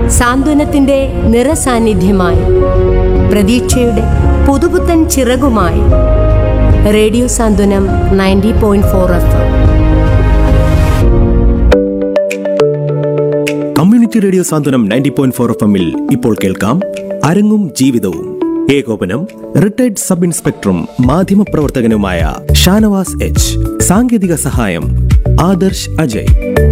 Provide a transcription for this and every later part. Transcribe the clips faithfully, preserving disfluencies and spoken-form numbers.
സാന്ത്വനത്തിന്റെ നിറസാന്നിധ്യമായി, പ്രതീക്ഷയുടെ പുതുപുത്തൻ ചിറകുമായി റേഡിയോ സാന്ത്വനം ninety point four F M. Community radio സാന്ത്വനം ninety point four F എമ്മിൽ ഇപ്പോൾ കേൾക്കാം അരങ്ങും ജീവിതവും. ഏകോപനം റിട്ടയർഡ് സബ് ഇൻസ്പെക്ടറും മാധ്യമപ്രവർത്തകനുമായ ഷാനവാസ് എച്ച്. സാങ്കേതിക സഹായം ആദർശ് അജയ്.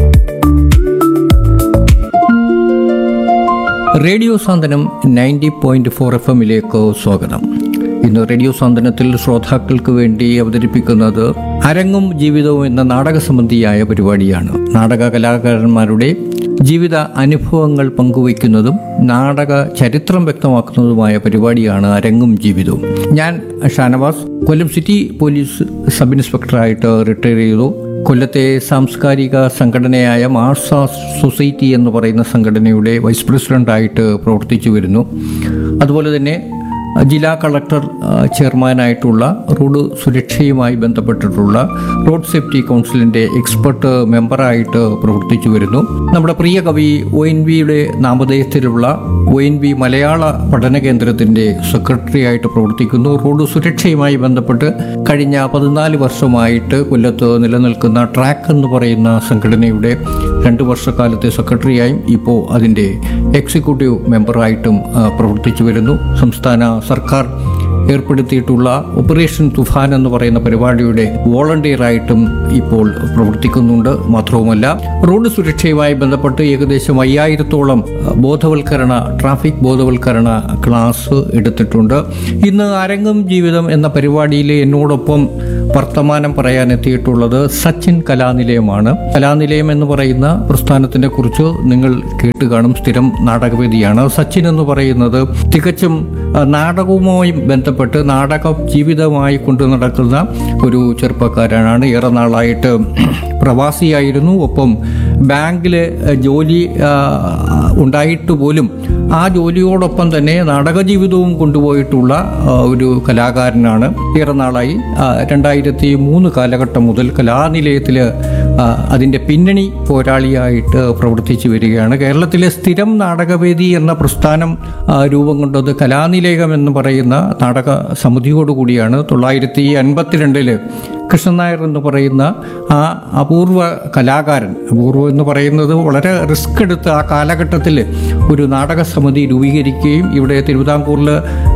റേഡിയോ സാന്ത്വനം നയൻറ്റി പോയിന്റ് ഫോർ എഫ് എമ്മിലേക്ക് സ്വാഗതം. ഇന്ന് റേഡിയോ സാന്ത്വനത്തിൽ ശ്രോതാക്കൾക്ക് വേണ്ടി അവതരിപ്പിക്കുന്നത് അരങ്ങും ജീവിതവും എന്ന നാടക സംബന്ധിയായ പരിപാടിയാണ്. നാടക കലാകാരന്മാരുടെ ജീവിത അനുഭവങ്ങൾ പങ്കുവയ്ക്കുന്നതും നാടക ചരിത്രം വ്യക്തമാക്കുന്നതുമായ പരിപാടിയാണ് അരങ്ങും ജീവിതവും. ഞാൻ ഷാനവാസ്, കൊല്ലം സിറ്റി പോലീസ് സബ് ഇൻസ്പെക്ടറായിട്ട് റിട്ടയർ ചെയ്തു. കൊല്ലത്തെ സാംസ്കാരിക സംഘടനയായ മാർസ സൊസൈറ്റി എന്ന് പറയുന്ന സംഘടനയുടെ വൈസ് പ്രസിഡൻ്റായിട്ട് പ്രവർത്തിച്ചു വരുന്നു. അതുപോലെ തന്നെ ജില്ലാ കളക്ടർ ചെയർമാനായിട്ടുള്ള റോഡ് സുരക്ഷയുമായി ബന്ധപ്പെട്ടിട്ടുള്ള റോഡ് സേഫ്റ്റി കൗൺസിലിൻ്റെ എക്സ്പെർട്ട് മെമ്പറായിട്ട് പ്രവർത്തിച്ചു വരുന്നു. നമ്മുടെ പ്രിയ കവി ഒ എൻ വിയുടെ നാമധേയത്തിലുള്ള ഒ എൻ വി മലയാള പഠന കേന്ദ്രത്തിൻ്റെ സെക്രട്ടറി ആയിട്ട് പ്രവർത്തിക്കുന്നു. റോഡ് സുരക്ഷയുമായി ബന്ധപ്പെട്ട് കഴിഞ്ഞ പതിനാല് വർഷമായിട്ട് കൊല്ലത്ത് നിലനിൽക്കുന്ന ട്രാക്ക് എന്ന് പറയുന്ന സംഘടനയുടെ രണ്ട് വർഷക്കാലത്തെ സെക്രട്ടറിയായും ഇപ്പോൾ അതിൻ്റെ എക്സിക്യൂട്ടീവ് മെമ്പറായിട്ടും പ്രവർത്തിച്ചു വരുന്നു. സംസ്ഥാന സർക്കാർ ഏർപ്പെടുത്തിയിട്ടുള്ള ഓപ്പറേഷൻ തുഫാൻ എന്ന് പറയുന്ന പരിപാടിയുടെ വോളണ്ടിയറായിട്ടും ഇപ്പോൾ പ്രവർത്തിക്കുന്നുണ്ട്. മാത്രവുമല്ല, റോഡ് സുരക്ഷയുമായി ബന്ധപ്പെട്ട് ഏകദേശം അയ്യായിരത്തോളം ബോധവൽക്കരണ ട്രാഫിക് ബോധവൽക്കരണ ക്ലാസ് എടുത്തിട്ടുണ്ട്. ഇന്ന് അരങ്ങും ജീവിതം എന്ന പരിപാടിയിൽ എന്നോടൊപ്പം വർത്തമാനം പറയാൻ എത്തിയിട്ടുള്ളത് സച്ചിൻ കലാനിലയമാണ്. കലാനിലയം എന്ന് പറയുന്ന പ്രസ്ഥാനത്തിനെ കുറിച്ച് നിങ്ങൾ കേട്ട് കാണും. സ്ഥിരം നാടകവേദിയാണ്. സച്ചിൻ എന്ന് പറയുന്നത് തികച്ചും നാടകവുമായി ബന്ധപ്പെട്ട് നാടക ജീവിതമായി കൊണ്ടു നടക്കുന്ന ഒരു ചെറുപ്പക്കാരനാണ്. ഏറെ നാളായിട്ട് പ്രവാസിയായിരുന്നു. ഒപ്പം ബാങ്കിൽ ജോലി ഉണ്ടായിട്ട് പോലും ആ ജോലിയോടൊപ്പം തന്നെ നാടക ജീവിതവും കൊണ്ടുപോയിട്ടുള്ള ഒരു കലാകാരനാണ്. ഏറെ നാളായി രണ്ടായിരത്തി മൂന്ന് കാലഘട്ടം മുതൽ കലാനിലയത്തിൽ അതിൻ്റെ പിന്നണി പോരാളിയായിട്ട് പ്രവർത്തിച്ചു വരികയാണ്. കേരളത്തിലെ സ്ഥിരം നാടകവേദി എന്ന പ്രസ്ഥാനം രൂപം കൊണ്ടത് കലാനിലയം എന്ന് പറയുന്ന നാടക സമിതിയോടുകൂടിയാണ്. തൊള്ളായിരത്തി അൻപത്തിരണ്ടില് കൃഷ്ണൻ നായർ എന്ന് പറയുന്ന ആ അപൂർവ കലാകാരൻ, അപൂർവം എന്ന് പറയുന്നത് വളരെ റിസ്ക് എടുത്ത് ആ കാലഘട്ടത്തിൽ ഒരു നാടക സമിതി രൂപീകരിക്കുകയും ഇവിടെ തിരുവിതാംകൂറിൽ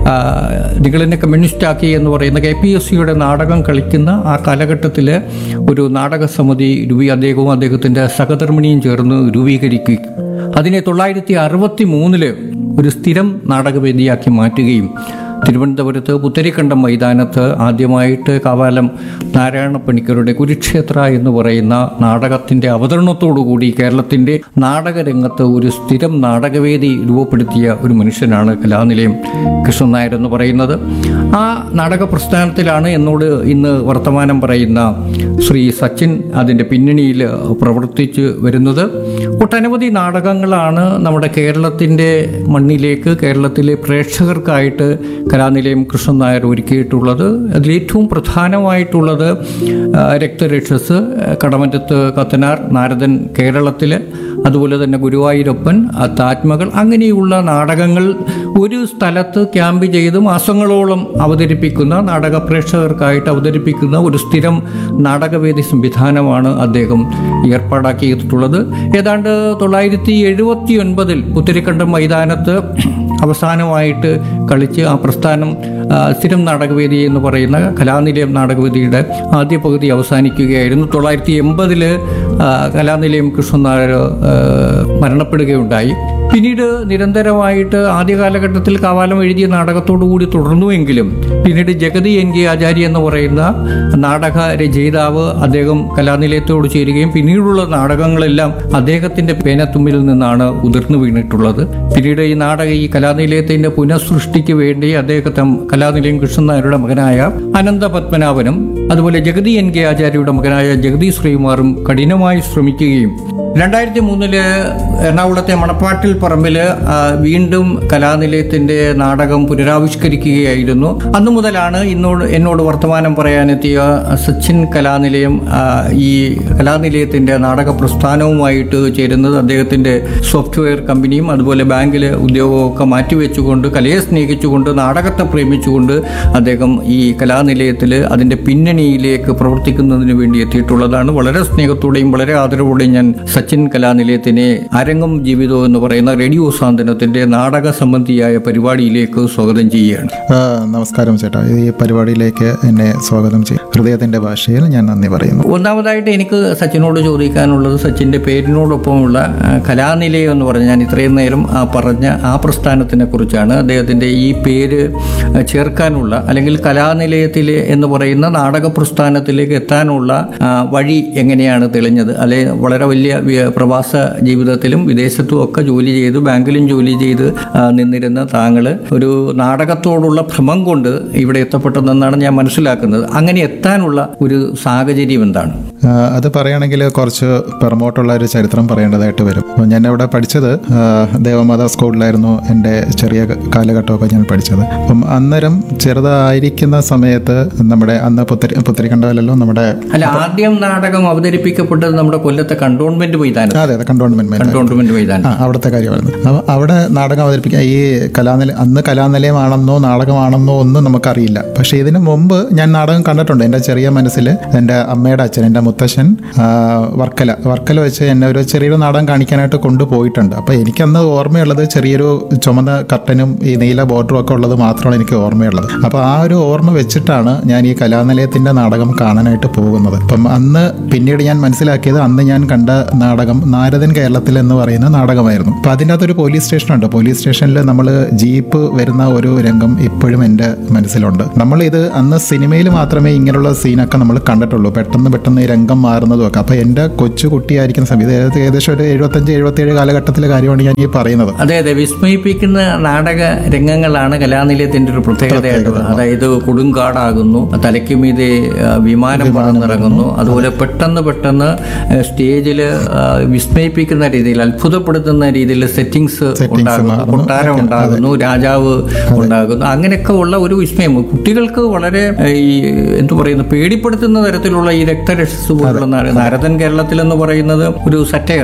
നിങ്ങളെന്നെ കമ്മ്യൂണിസ്റ്റാക്കി എന്ന് പറയുന്ന കെ പി എസ് സിയുടെ നാടകം കളിക്കുന്ന ആ കാലഘട്ടത്തിൽ ഒരു നാടക സമിതി രൂപീ അദ്ദേഹവും അദ്ദേഹത്തിൻ്റെ സഹധർമ്മിണിയും ചേർന്ന് രൂപീകരിക്കുകയും അതിനെ തൊള്ളായിരത്തി അറുപത്തി മൂന്നില് ഒരു സ്ഥിരം നാടകവേദിയാക്കി മാറ്റുകയും തിരുവനന്തപുരത്ത് പുത്തരിക്കണ്ടം മൈതാനത്ത് ആദ്യമായിട്ട് കാവാലം നാരായണ പണിക്കരുടെ കുരുക്ഷേത്ര എന്ന് പറയുന്ന നാടകത്തിൻ്റെ അവതരണത്തോടുകൂടി കേരളത്തിൻ്റെ നാടകരംഗത്ത് ഒരു സ്ഥിരം നാടകവേദി രൂപപ്പെടുത്തിയ ഒരു മനുഷ്യനാണ് കലാനിലയം കൃഷ്ണൻ നായർ എന്ന് പറയുന്നത്. ആ നാടക പ്രസ്ഥാനത്തിലാണ് എന്നോട് ഇന്ന് വർത്തമാനം പറയുന്ന ശ്രീ സച്ചിൻ അതിൻ്റെ പിന്നണിയിൽ പ്രവർത്തിച്ചു വരുന്നത്. ഒട്ടനവധി നാടകങ്ങളാണ് നമ്മുടെ കേരളത്തിൻ്റെ മണ്ണിലേക്ക് കേരളത്തിലെ പ്രേക്ഷകർക്കായിട്ട് കലാനിലയം കൃഷ്ണൻ നായർ ഒരുക്കിയിട്ടുള്ളത്. അതിലേറ്റവും പ്രധാനമായിട്ടുള്ളത് രക്തരക്ഷസ്, കടമറ്റത്ത് കത്തനാർ, നാരദൻ കേരളത്തിൽ, അതുപോലെ തന്നെ ഗുരുവായൂരപ്പൻ, താജ്മകൾ, അങ്ങനെയുള്ള നാടകങ്ങൾ ഒരു സ്ഥലത്ത് ക്യാമ്പ് ചെയ്ത് മാസങ്ങളോളം അവതരിപ്പിക്കുന്ന നാടക പ്രേക്ഷകർക്കായിട്ട് അവതരിപ്പിക്കുന്ന ഒരു സ്ഥിരം നാടകവേദി സംവിധാനമാണ് അദ്ദേഹം ഏർപ്പാടാക്കിയിട്ടുള്ളത്. ഏതാണ്ട് തൊള്ളായിരത്തി എഴുപത്തി ഒൻപതിൽ പുത്തരിക്കണ്ടം മൈതാനത്ത് അവസാനമായിട്ട് കളിച്ച് ആ പ്രസ്ഥാനം സ്ഥിരം നാടകവേദി എന്ന് പറയുന്ന കലാനിലയം നാടകവേദിയുടെ ആദ്യ പകുതി അവസാനിക്കുകയായിരുന്നു. തൊള്ളായിരത്തി എൺപതില് കലാനിലയം കൃഷ്ണൻ നായർ മരണപ്പെടുകയുണ്ടായി. പിന്നീട് നിരന്തരമായിട്ട് ആദ്യ കാലഘട്ടത്തിൽ കാവാലം എഴുതിയ നാടകത്തോടുകൂടി തുടർന്നുവെങ്കിലും പിന്നീട് ജഗതി എൻ കെ ആചാര്യ എന്ന് പറയുന്ന നാടക രചയിതാവ് അദ്ദേഹം കലാനിലയത്തോട് ചേരുകയും പിന്നീടുള്ള നാടകങ്ങളെല്ലാം അദ്ദേഹത്തിൻ്റെ പേനത്തുമ്പിൽ നിന്നാണ് ഉതിർന്നു വീണിട്ടുള്ളത്. പിന്നീട് ഈ നാടക ഈ കലാനിലയത്തിൻ്റെ പുനഃസൃഷ്ടിക്ക് വേണ്ടി അദ്ദേഹത്തെ കലാനിലയം കൃഷ്ണൻ നായരുടെ മകനായ അനന്ത പത്മനാഭനും അതുപോലെ ജഗതി എൻ കെ ആചാര്യയുടെ മകനായ ജഗതി ശ്രീകുമാറും കഠിനമായി ശ്രമിക്കുകയും രണ്ടായിരത്തി മൂന്നില് എറണാകുളത്തെ മണപ്പാട്ടിൽ പറമ്പിൽ വീണ്ടും കലാനിലയത്തിന്റെ നാടകം പുനരാവിഷ്കരിക്കുകയായിരുന്നു. അന്നു മുതലാണ് ഇന്നോട് എന്നോട് വർത്തമാനം പറയാനെത്തിയ സച്ചിൻ കലാനിലയം ഈ കലാനിലയത്തിന്റെ നാടക പ്രസ്ഥാനവുമായിട്ട് ചേരുന്നത്. അദ്ദേഹത്തിന്റെ സോഫ്റ്റ്വെയർ കമ്പനിയും അതുപോലെ ബാങ്കിലെ ഉദ്യോഗമൊക്കെ മാറ്റിവെച്ചുകൊണ്ട് കലയെ സ്നേഹിച്ചുകൊണ്ട് നാടകത്തെ പ്രേമിച്ചുകൊണ്ട് അദ്ദേഹം ഈ കലാനിലയത്തിൽ അതിന്റെ പിന്നണിയിലേക്ക് പ്രവർത്തിക്കുന്നതിന് വേണ്ടി എത്തിയിട്ടുള്ളതാണ്. വളരെ സ്നേഹത്തോടെയും വളരെ ആദരവോടെയും ഞാൻ സച്ചിൻ കലാനിലയത്തിനെ അരങ്ങും ജീവിതവും എന്ന് പറയുന്ന റേഡിയോ സാന്ത്വനത്തിന്റെ നാടക സംബന്ധിയായ പരിപാടിയിലേക്ക് സ്വാഗതം ചെയ്യുകയാണ്. നമസ്കാരം ചേട്ടാ, ഈ പരിപാടിയിലേക്ക് എന്നെ സ്വാഗതം ചെയ്യും ഹൃദയത്തിന്റെ ഭാഷയിൽ ഞാൻ നന്ദി പറയുന്നു. ഒന്നാമതായിട്ട് എനിക്ക് സച്ചിനോട് ചോദിക്കാനുള്ളത് സച്ചിന്റെ പേരിനോടൊപ്പമുള്ള കലാനിലയം എന്ന് പറഞ്ഞ ഞാൻ ഇത്രയും നേരം ആ പറഞ്ഞ ആ പ്രസ്ഥാനത്തിനെ കുറിച്ചാണ്. അദ്ദേഹത്തിന്റെ ഈ പേര് ചേർക്കാനുള്ള അല്ലെങ്കിൽ കലാനിലയത്തിലെ എന്ന് പറയുന്ന നാടക പ്രസ്ഥാനത്തിലേക്ക് എത്താനുള്ള വഴി എങ്ങനെയാണ് തെളിഞ്ഞത്? അല്ലെ വളരെ വലിയ പ്രവാസ ജീവിതത്തിലും വിദേശത്തും ഒക്കെ ജോലി ചെയ്ത് ബാങ്കിലും ജോലി ചെയ്ത് നിന്നിരുന്ന താങ്കൾ ഒരു നാടകത്തോടുള്ള ഭ്രമം കൊണ്ട് ഇവിടെ എത്തപ്പെട്ടതെന്നാണ് ഞാൻ മനസ്സിലാക്കുന്നത്. അങ്ങനെ എത്താനുള്ള ഒരു സാഹചര്യം എന്താണ്? അത് പറയുകയാണെങ്കിൽ കുറച്ച് പിറമോട്ടുള്ള ഒരു ചരിത്രം പറയേണ്ടതായിട്ട് വരും. ഞാൻ ഇവിടെ പഠിച്ചത് ദേവമാതാ സ്കൂളിലായിരുന്നു എൻ്റെ ചെറിയ കാലഘട്ടമൊക്കെ ഞാൻ പഠിച്ചത്. അപ്പം അന്നേരം ചെറുതായിരിക്കുന്ന സമയത്ത് നമ്മുടെ അന്ന് പുത്തരി പുത്തരിക്കണ്ടല്ലോ നമ്മുടെ അല്ല ആദ്യം നാടകം അവതരിപ്പിക്കപ്പെട്ടത് നമ്മുടെ കൊല്ലത്തെ കണ്ടോൺമെന്റ് മൈതാനം. അതെ അതെ കണ്ടോൺമെന്റ് കണ്ടോൺമെന്റ് മൈതാനം അവിടുത്തെ കാര്യമായിരുന്നു. അപ്പോൾ അവിടെ നാടകം അവതരിപ്പിക്കാൻ ഈ കലാനില അന്ന് കലാനിലയമാണെന്നോ നാടകമാണെന്നോ ഒന്നും നമുക്കറിയില്ല. പക്ഷേ ഇതിനു മുമ്പ് ഞാൻ നാടകം കണ്ടിട്ടുണ്ട്. എൻ്റെ ചെറിയ മനസ്സിൽ എൻ്റെ അമ്മയുടെ അച്ഛൻ എൻ്റെ മുത്തശ്ശൻ വർക്കല വർക്കല വെച്ച് എന്നെ ഒരു ചെറിയൊരു നാടകം കാണിക്കാനായിട്ട് കൊണ്ടുപോയിട്ടുണ്ട്. അപ്പോൾ എനിക്കന്ന് ഓർമ്മയുള്ളത് ചെറിയൊരു ചുമന്ന കർട്ടനും ഈ നീല ബോർഡറും ഒക്കെ ഉള്ളത് മാത്രമാണ് എനിക്ക് ഓർമ്മയുള്ളത്. അപ്പോൾ ആ ഒരു ഓർമ്മ വെച്ചിട്ടാണ് ഞാൻ ഈ കലാനിലയത്തിൻ്റെ നാടകം കാണാനായിട്ട് പോകുന്നത്. അപ്പം അന്ന് പിന്നീട് ഞാൻ മനസ്സിലാക്കിയത് അന്ന് ഞാൻ കണ്ട നാടകം നാരദൻ കേരളത്തിൽ എന്ന് പറയുന്ന നാടകമായിരുന്നു. അപ്പോൾ അതിൻ്റെ അകത്തൊരു പോലീസ് സ്റ്റേഷനുണ്ട്. പോലീസ് സ്റ്റേഷനിൽ നമ്മൾ ജീപ്പ് വരുന്ന ഒരു രംഗം ഇപ്പോഴും എൻ്റെ മനസ്സിലുണ്ട്. നമ്മളിത് അന്ന് സിനിമയിൽ മാത്രമേ ഇങ്ങനെയുള്ള സീനൊക്കെ നമ്മൾ കണ്ടിട്ടുള്ളൂ. പെട്ടെന്ന് പെട്ടെന്ന് ഈ രംഗം മാറുന്നതും ഒക്കെ. അപ്പോൾ എൻ്റെ കൊച്ചു കുട്ടിയായിരിക്കുന്ന സമയത്ത് ഏകദേശം ഒരു എഴുപത്തഞ്ച് എഴുപത്തിയേഴ് കാലഘട്ടത്തിലെ കാര്യമാണ് ഞാൻ ഈ പറയുന്നത്. അതെ അതെ വിസ്മയിപ്പിക്കുന്ന നാടക രംഗങ്ങളാണ് കലാനിലയത്തിന്റെ ഒരു പ്രത്യേകതയായിട്ടുള്ളത്. അതായത് കൊടുങ്കാടാകുന്നു, തലയ്ക്ക് മീതെ വിമാനം പറന്നിറങ്ങുന്നു, അതുപോലെ പെട്ടെന്ന് പെട്ടെന്ന് സ്റ്റേജിൽ വിസ്മയിപ്പിക്കുന്ന രീതിയിൽ അത്ഭുതപ്പെടുത്തുന്ന രീതിയിൽ സെറ്റിങ്സ് ഉണ്ടാകുന്നു, കൊട്ടാരം ഉണ്ടാകുന്നു, രാജാവ് ഉണ്ടാകുന്നു. അങ്ങനെയൊക്കെ ഉള്ള ഒരു വിസ്മയം കുട്ടികൾക്ക് വളരെ ഈ എന്തു പറയുന്നു പേടിപ്പെടുത്തുന്ന തരത്തിലുള്ള ഈ രക്തരക്ഷസ് പോലുള്ള നാരദൻ കേരളത്തിൽ എന്ന് പറയുന്നത് ഒരു സറ്റയർ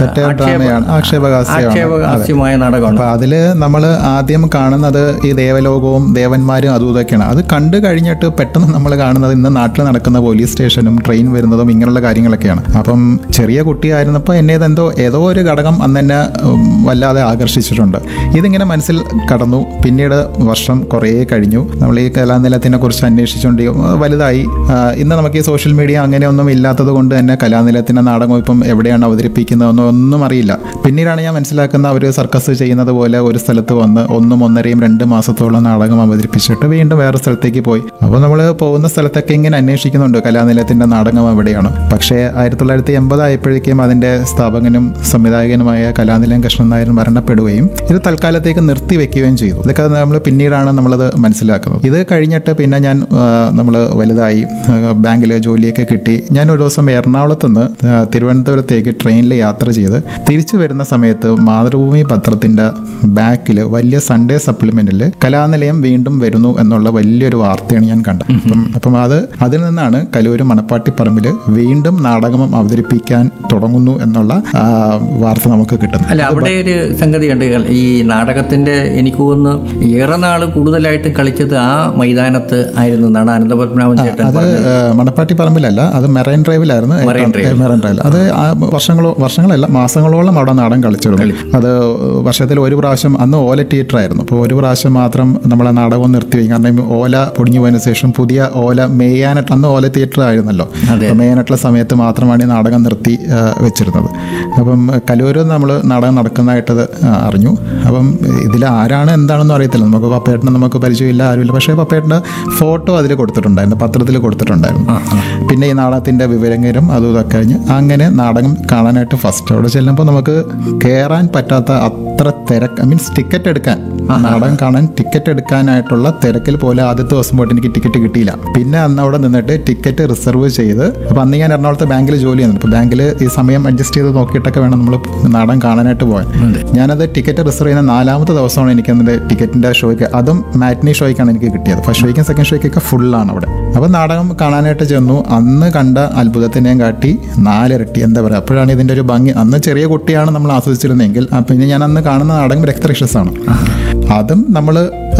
ആക്ഷേപഹാസ്യമായ നാടകമാണ്. അപ്പൊ അതില് നമ്മൾ ആദ്യം കാണുന്നത് ഈ ദേവലോകവും ദേവന്മാരും അതും ഇതൊക്കെയാണ്. അത് കണ്ടു കഴിഞ്ഞിട്ട് പെട്ടെന്ന് നമ്മൾ കാണുന്നത് ഇന്ന് നാട്ടിൽ നടക്കുന്ന പോലീസ് സ്റ്റേഷനും ട്രെയിൻ വരുന്നതും ഇങ്ങനെയുള്ള കാര്യങ്ങളൊക്കെയാണ്. അപ്പം ചെറിയ കുട്ടിയായിരുന്നപ്പോൾ എന്നെ എന്തോ ഏതോ ഒരു ഘടകം അന്ന് എന്നെ വല്ലാതെ ആകർഷിച്ചിട്ടുണ്ട്. ഇതിങ്ങനെ മനസ്സിൽ കടന്നു. പിന്നീട് വർഷം കുറേ കഴിഞ്ഞു. നമ്മൾ ഈ കലാനിലയത്തിനെ കുറിച്ച് അന്വേഷിച്ചുകൊണ്ട് വലുതായി. ഇന്ന് നമുക്ക് ഈ സോഷ്യൽ മീഡിയ അങ്ങനെയൊന്നും ഇല്ലാത്തത് കൊണ്ട് തന്നെ കലാനിലയത്തിൻ്റെ നാടകം ഇപ്പം എവിടെയാണ് അവതരിപ്പിക്കുന്നതെന്നോ ഒന്നും അറിയില്ല. പിന്നീടാണ് ഞാൻ മനസ്സിലാക്കുന്ന അവർ സർക്കസ് ചെയ്യുന്നത് പോലെ ഒരു സ്ഥലത്ത് വന്ന് ഒന്നും ഒന്നരയും രണ്ട് മാസത്തോളം നാടകം അവതരിപ്പിച്ചിട്ട് വീണ്ടും വേറെ സ്ഥലത്തേക്ക് പോയി. അപ്പോൾ നമ്മൾ പോകുന്ന സ്ഥലത്തൊക്കെ ഇങ്ങനെ അന്വേഷിക്കുന്നുണ്ട് കലാനിലയത്തിൻ്റെ നാടകം എവിടെയാണ്. പക്ഷേ ആയിരത്തി തൊള്ളായിരത്തി എൺപതായപ്പോഴേക്കും അതിൻ്റെ സ്ഥാപകനും സംവിധായകനുമായ കലാനിലയം കൃഷ്ണൻ നായർ മരണപ്പെടുകയും ഇത് തൽക്കാലത്തേക്ക് നിർത്തിവെക്കുകയും ചെയ്തു. ഇതൊക്കെ നമ്മൾ പിന്നീടാണ് നമ്മളത് മനസ്സിലാക്കുന്നത്. ഇത് കഴിഞ്ഞിട്ട് പിന്നെ ഞാൻ നമ്മൾ വലുതായി ബാങ്കിൽ ജോലിയൊക്കെ കിട്ടി. ഞാൻ ഒരു ദിവസം എറണാകുളത്ത് നിന്ന് തിരുവനന്തപുരത്തേക്ക് ട്രെയിനിൽ യാത്ര ചെയ്ത് തിരിച്ചു വരുന്ന സമയത്ത് മാതൃഭൂമി പത്രത്തിന്റെ ബാക്കിൽ വലിയ സൺഡേ സപ്ലിമെന്റിൽ കലാനിലയം വീണ്ടും വരുന്നു എന്നുള്ള വലിയൊരു വാർത്തയാണ് ഞാൻ കണ്ടത്. അപ്പം അപ്പം അത് അതിൽ നിന്നാണ് കലൂര് മണപ്പാട്ടിപ്പറമ്പിൽ വീണ്ടും നാടകം അവതരിപ്പിക്കാൻ തുടങ്ങുന്നു എന്നുള്ള വാർത്ത നമുക്ക് കിട്ടുന്നത്. അല്ല അവിടെ ഒരു സംഗതി ഉണ്ട്. ഈ നാടകത്തിന്റെ എനിക്ക് തോന്നുന്നു ഏറെ നാള് കൂടുതലായിട്ട് കളിച്ചത് ആ മൈതാനത്ത് ആയിരുന്നു എന്നാണ് അനന്തപത്മനാഭൻ ചേട്ടൻ. അത് മണപ്പാട്ടി പറമ്പിലല്ല, അത് മെറൈൻ ഡ്രൈവിലായിരുന്നു. മെറൈൻ ഡ്രൈവ് അത് വർഷങ്ങളോ വർഷങ്ങളല്ല മാസങ്ങളോളം അവിടെ നാടകം കളിച്ചിരുന്നു. അത് വർഷത്തിൽ ഒരു പ്രാവശ്യം അന്ന് ഓല തിയേറ്റർ ആയിരുന്നു. അപ്പോൾ ഒരു പ്രാവശ്യം മാത്രം നമ്മളെ നാടകം നിർത്തിവെക്കും. കാരണം ഓല പൊടിഞ്ഞു പോയതിനു ശേഷം പുതിയ ഓല മേയാനായിട്ട് അന്ന് ഓല തിയേറ്റർ ആയിരുന്നല്ലോ. മേയാനായിട്ടുള്ള സമയത്ത് മാത്രമാണ് ഈ നാടകം നിർത്തി വെച്ചിരുന്നത്. അപ്പം കലൂര് നമ്മൾ നാടകം നടക്കുന്നതായിട്ടത് അറിഞ്ഞു. അപ്പം ഇതിൽ ആരാണ് എന്താണെന്നും അറിയത്തില്ല. നമുക്ക് പപ്പേട്ടനെ നമുക്ക് പരിചയമില്ല, ആരുമില്ല. പക്ഷേ പപ്പേട്ടൻ്റെ ഫോട്ടോ അതിൽ കൊടുത്തിട്ടുണ്ടായിരുന്നു, പത്രത്തിൽ കൊടുത്തിട്ടുണ്ടായിരുന്നു. പിന്നെ ഈ നാടകത്തിൻ്റെ വിവരങ്ങരും അതും ഇതൊക്കെ കഴിഞ്ഞ് അങ്ങനെ നാടകം കാണാനായിട്ട് ഫസ്റ്റ് അവിടെ ചെല്ലുമ്പോൾ നമുക്ക് കയറാൻ പറ്റാത്ത അത്ര തിരക്ക്, മീൻസ് ടിക്കറ്റ് എടുക്കാൻ നാടകം കാണാൻ ടിക്കറ്റ് എടുക്കാനായിട്ടുള്ള തിരക്കിൽ പോലെ ആദ്യത്തെ ദിവസം പോയിട്ട് എനിക്ക് ടിക്കറ്റ് കിട്ടിയില്ല. പിന്നെ അന്ന് അവിടെ നിന്നിട്ട് ടിക്കറ്റ് റിസർവ് ചെയ്ത്, അപ്പോൾ അന്ന് ഞാൻ എറണാകുളത്ത് ബാങ്കിൽ ജോലി ചെയ്യുന്നു. അപ്പോൾ ബാങ്കിൽ ഈ സമയം അഡ്ജസ്റ്റ് ചെയ്ത് നോക്കിയിട്ടൊക്കെ വേണം നമ്മൾ നാടകം കാണാനായിട്ട് പോകാൻ. ഞാനത് ടിക്കറ്റ് റിസർവ് ചെയ്യുന്ന നാലാമത്തെ ദിവസമാണ് എനിക്ക് അതിൻ്റെ ടിക്കറ്റിൻ്റെ ഷോയ്ക്ക്, അതും മാറ്റിനി ഷോയ്ക്കാണ് എനിക്ക് കിട്ടിയത്. ഫസ്റ്റ് ഷോയ്ക്കും സെക്കൻഡ് ഷോയ്ക്കൊക്കെ ഫുള്ളാണ് അവിടെ. അപ്പോൾ നാടകം കാണാനായിട്ട് ചെന്നു. അന്ന് കണ്ട അത്ഭുതത്തിനെയും കാട്ടി നാലിരട്ടി എന്താ പറയുക, അപ്പോഴാണ് ഇതിൻ്റെ ഒരു ഭംഗി. അന്ന് ചെറിയ കുട്ടിയാണ് നമ്മൾ ആസ്വദിച്ചിരുന്നെങ്കിൽ, പിന്നെ ഞാൻ അന്ന് കാണുന്ന നാടകം രക്തരക്ഷസാണ്. അതും നമ്മൾ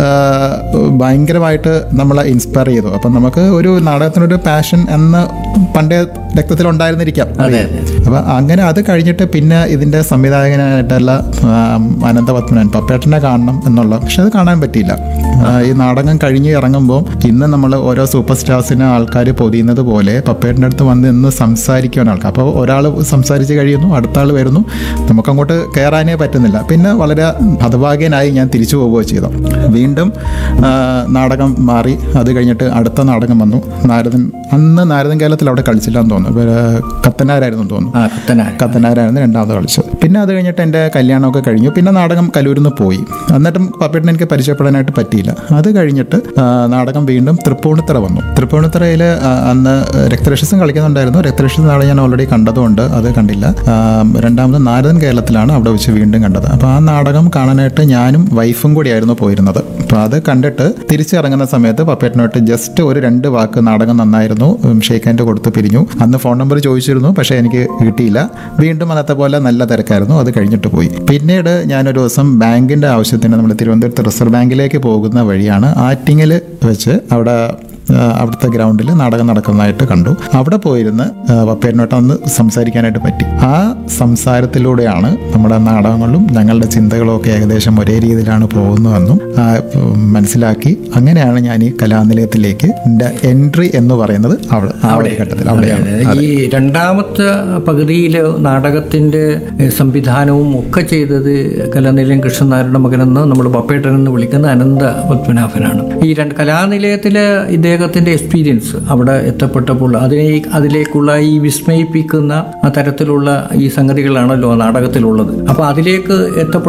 ഭയങ്കരമായിട്ട് നമ്മളെ ഇൻസ്പയർ ചെയ്തു. അപ്പം നമുക്ക് ഒരു നാടകത്തിനൊരു പാഷൻ എന്ന് പണ്ടേ രക്തത്തിലുണ്ടായിരുന്നിരിക്കാം. അപ്പം അങ്ങനെ അത് കഴിഞ്ഞിട്ട് പിന്നെ ഇതിൻ്റെ സംവിധായകനായിട്ടുള്ള അനന്തപത്മനാഭൻ പപ്പേട്ടനെ കാണണം എന്നുള്ള, പക്ഷെ അത് കാണാൻ പറ്റിയില്ല. ഈ നാടകം കഴിഞ്ഞ് ഇറങ്ങുമ്പോൾ ഇന്ന് നമ്മൾ ഓരോ സൂപ്പർ സ്റ്റാർസിനെ ആൾക്കാർ പൊതിയുന്നത് പോലെ പപ്പേട്ടൻ്റെ അടുത്ത് വന്ന് ഇന്ന് സംസാരിക്കുകയാണ് ആൾക്കാർ. അപ്പോൾ ഒരാൾ സംസാരിച്ച് കഴിയുന്നു, അടുത്ത ആൾ വരുന്നു, നമുക്കങ്ങോട്ട് കയറാനേ പറ്റുന്നില്ല. പിന്നെ വളരെ ഹതഭാഗ്യനായി ഞാൻ തിരിച്ചു പോവുകയോ ചെയ്തു. വീണ്ടും നാടകം മാറി. അത് കഴിഞ്ഞിട്ട് അടുത്ത നാടകം വന്നു, നാരദൻ. അന്ന് നാരദൻ കേരളത്തിൽ അവിടെ കളിച്ചില്ല എന്ന് തോന്നുന്നു, കത്തനാരായിരുന്നു തോന്നുന്നു, കത്തനാരായിരുന്നു രണ്ടാമത് കളിച്ചത്. പിന്നെ അത് കഴിഞ്ഞിട്ട് എൻ്റെ കല്യാണമൊക്കെ കഴിഞ്ഞു. പിന്നെ നാടകം കലൂരിൽ നിന്ന് പോയി. എന്നിട്ടും പപ്പേട്ടനെ എനിക്ക് പരിചയപ്പെടാനായിട്ട് പറ്റിയില്ല. അത് കഴിഞ്ഞിട്ട് നാടകം വീണ്ടും തൃപ്പൂണിത്തറ വന്നു. തൃപ്പൂണിത്തറയിൽ അന്ന് രക്തരക്ഷസം കളിക്കുന്നുണ്ടായിരുന്നു. രക്തരക്ഷസം നാടകം ഞാൻ ഓൾറെഡി കണ്ടതുകൊണ്ട് അത് കണ്ടില്ല. രണ്ടാമത് നാരദൻ കേരളത്തിലാണ് അവിടെ വെച്ച് വീണ്ടും കണ്ടത്. അപ്പോൾ ആ നാടകം കാണാനായിട്ട് ഞാനും വൈഫും കൂടിയായിരുന്നു പോയിരുന്നത്. അപ്പോൾ അത് കണ്ടിട്ട് തിരിച്ചിറങ്ങുന്ന സമയത്ത് പപ്പേട്ടനായിട്ട് ജസ്റ്റ് ഒരു രണ്ട് വാക്ക് നാടകം നന്നായിരുന്നു, ഷേക്ക് ഹാൻഡ് കൊടുത്ത് പിരിഞ്ഞു. അന്ന് ഫോൺ നമ്പർ ചോദിച്ചിരുന്നു, പക്ഷേ എനിക്ക് കിട്ടിയില്ല. വീണ്ടും അന്നത്തെ പോലെ നല്ല തിരക്കായിരുന്നു. അത് കഴിഞ്ഞിട്ട് പോയി. പിന്നീട് ഞാനൊരു ദിവസം ബാങ്കിൻ്റെ ആവശ്യത്തിന് നമ്മൾ തിരുവനന്തപുരത്ത് റിസർവ് ബാങ്കിലേക്ക് പോകുന്ന വഴിയാണ് ആറ്റിങ്ങൽ വെച്ച് അവിടെ അവിടുത്തെ ഗ്രൗണ്ടിൽ നാടകം നടക്കുന്നതായിട്ട് കണ്ടു. അവിടെ പോയിരുന്ന് പപ്പേട്ടനോട്ട് അന്ന് സംസാരിക്കാനായിട്ട് പറ്റി. ആ സംസാരത്തിലൂടെയാണ് നമ്മുടെ നാടകങ്ങളും ഞങ്ങളുടെ ചിന്തകളും ഒക്കെ ഏകദേശം ഒരേ രീതിയിലാണ് പോകുന്നതെന്നും മനസ്സിലാക്കി. അങ്ങനെയാണ് ഞാൻ ഈ കലാനിലയത്തിലേക്ക് എൻ്റെ എൻട്രി എന്ന് പറയുന്നത് അവിടെ ആ ഒരു ഘട്ടത്തിൽ അവിടെയാണ്. ഈ രണ്ടാമത്തെ പകുതിയിൽ നാടകത്തിന്റെ സംവിധാനവും ഒക്കെ ചെയ്തത് കലാനിലയം കൃഷ്ണനാരായണ മകനെന്ന് നമ്മൾ പപ്പേട്ടൻ എന്ന് വിളിക്കുന്ന അനന്ത പത്മനാഭനാണ്. ഈ രണ്ട് കലാനിലയത്തിലെ ഇദ്ദേഹത്തിന്റെ എക്സ്പീരിയൻസ് അവിടെ എത്തപ്പെട്ടപ്പോൾ അതിനെ അതിലേക്കുള്ള ഈ വിസ്മയിപ്പിക്കുന്ന തരത്തിലുള്ള ഈ സംഗതികളാണല്ലോ നാടകത്തിലുള്ളത്. അപ്പോൾ അതിലേക്ക് എത്തപ്പെട്ട